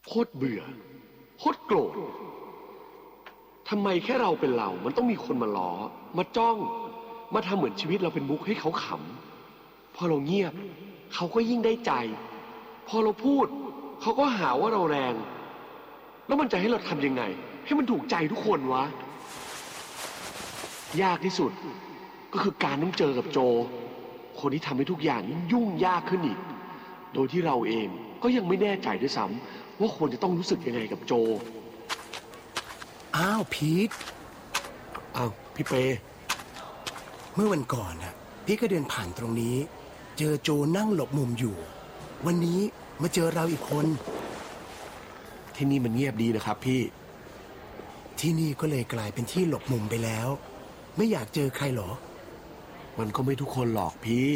โคตรเบื่อโคตรโกรธทำไมแค่เราเป็นเรามันต้องมีคนมาล้อมาจ้องมาทำเหมือนชีวิตเราเป็นมุกให้เขาขำพอเราเงียบเขาก็ยิ่งได้ใจพอเราพูดเขาก็หาว่าเราแรงแล้วมันจะให้เราทำยังไงให้มันถูกใจทุกคนวะยากที่สุดก็คือการต้องเจอกับโจคนที่ทำให้ทุกอย่างยุ่งยากขึ้นอีกโดยที่เราเองก็ยังไม่แน่ใจด้วยซ้ำว่าควรจะต้องรู้สึกยังไงกับโจอ้าวพีทอ้าวพี่เปเมื่อวันก่อนน่ะพี่ก็เดินผ่านตรงนี้เจอโจนั่งหลบมุมอยู่วันนี้มาเจอเราอีกคนที่นี่มันเงียบดีนะครับพี่ที่นี่ก็เลยกลายเป็นที่หลบมุมไปแล้วไม่อยากเจอใครหรอมันก็ไม่ทุกคนหรอกพี่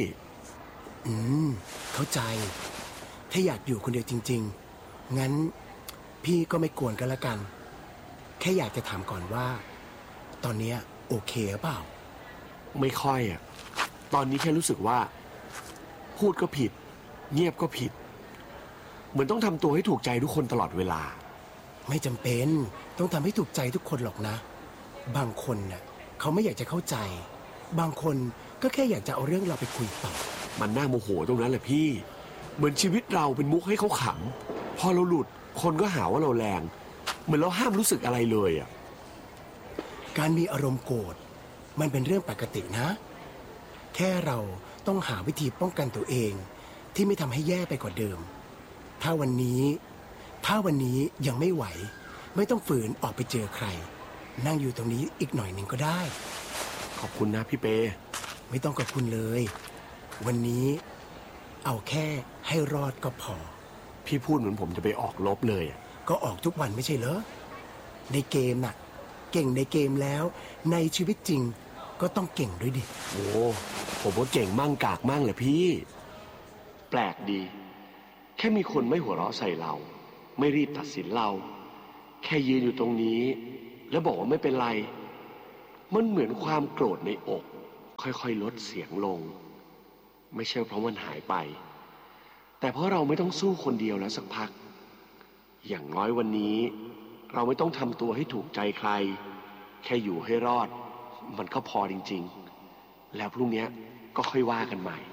เข้าใจถ้าอยากอยู่คนเดียวจริงๆงั้นพี่ก็ไม่กวนกันละกันแค่อยากจะถามก่อนว่าตอนนี้โอเคหรือเปล่าไม่ค่อยตอนนี้แค่รู้สึกว่าพูดก็ผิดเงียบก็ผิดเหมือนต้องทำตัวให้ถูกใจทุกคนตลอดเวลาไม่จำเป็นต้องทำให้ถูกใจทุกคนหรอกนะบางคนน่ะเขาไม่อยากจะเข้าใจบางคนก็แค่อยากจะเอาเรื่องเราไปคุยต่อมันน่าโมโหตรงนั้นแหละพี่เหมือนชีวิตเราเป็นมุกให้เขาขำพอเราหลุดคนก็หาว่าเราแรงเหมือนเราห้ามรู้สึกอะไรเลยการมีอารมณ์โกรธมันเป็นเรื่องปกตินะแค่เราต้องหาวิธีป้องกันตัวเองที่ไม่ทำให้แย่ไปกว่าเดิมถ้าวันนี้ยังไม่ไหวไม่ต้องฝืนออกไปเจอใครนั่งอยู่ตรงนี้อีกหน่อยหนึ่งก็ได้ขอบคุณนะพี่เปไม่ต้องขอบคุณเลยวันนี้เอาแค่ให้รอดก็พอพี่พูดเหมือนผมจะไปออกรบเลยก็ออกทุกวันไม่ใช่เหรอในเกมน่ะเก่งในเกมแล้วในชีวิตจริงก็ต้องเก่งด้วยดิโอ้ผมว่าเก่งมั่งกากมั่งเลยพี่แปลกดีแค่มีคนไม่หัวเราะใส่เราไม่รีบตัดสินเราแค่ยืนอยู่ตรงนี้แล้วบอกว่าไม่เป็นไรมันเหมือนความโกรธในอกค่อยๆลดเสียงลงไม่ใช่เพราะมันหายไปแต่เพราะเราไม่ต้องสู้คนเดียวแล้วสักพักอย่างน้อยวันนี้เราไม่ต้องทำตัวให้ถูกใจใครแค่อยู่ให้รอดมันก็พอจริงๆแล้วพรุ่งนี้ก็ค่อยว่ากันใหม่